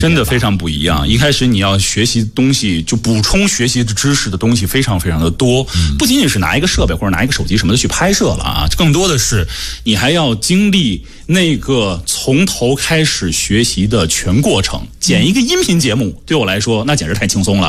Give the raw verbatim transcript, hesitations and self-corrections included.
真的非常不一样。一开始你要学习东西，就补充学习的知识的东西非常非常的多，不仅仅是拿一个设备或者拿一个手机什么的去拍摄了啊，更多的是你还要经历那个从头开始学习的全过程。剪一个音频节目对我来说那简直太轻松了。